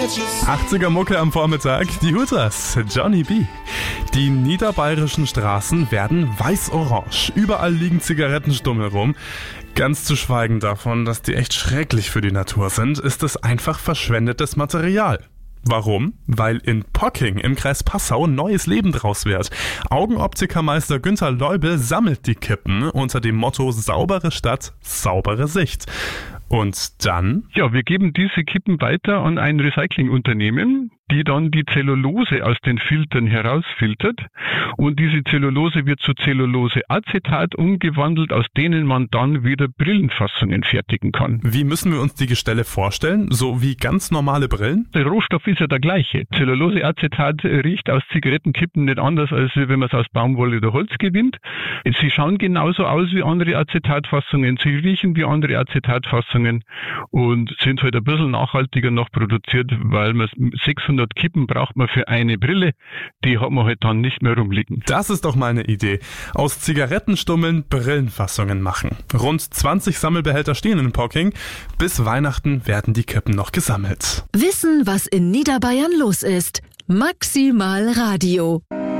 80er Mucke am Vormittag, die Hooters, Johnny B. Die niederbayerischen Straßen werden weiß-orange. Überall liegen Zigarettenstummel rum. Ganz zu schweigen davon, dass die echt schrecklich für die Natur sind, ist es einfach verschwendetes Material. Warum? Weil in Pocking im Kreis Passau neues Leben draus wird. Augenoptikermeister Günther Leubel sammelt die Kippen unter dem Motto saubere Stadt, saubere Sicht. Und dann? Ja, wir geben diese Kippen weiter an ein Recyclingunternehmen, die dann die Zellulose aus den Filtern herausfiltert. Und diese Zellulose wird zu Zelluloseacetat umgewandelt, aus denen man dann wieder Brillenfassungen fertigen kann. Wie müssen wir uns die Gestelle vorstellen? So wie ganz normale Brillen? Der Rohstoff ist ja der gleiche. Zelluloseacetat riecht aus Zigarettenkippen nicht anders, als wenn man es aus Baumwolle oder Holz gewinnt. Sie schauen genauso aus wie andere Acetatfassungen. Sie riechen wie andere Acetatfassungen und sind halt ein bisschen nachhaltiger noch produziert, weil man 600 Kippen braucht man für eine Brille, die hat man halt dann nicht mehr rumliegen. Das ist doch mal eine Idee. Aus Zigarettenstummeln Brillenfassungen machen. Rund 20 Sammelbehälter stehen in Pocking. Bis Weihnachten werden die Kippen noch gesammelt. Wissen, was in Niederbayern los ist. Maximal Radio.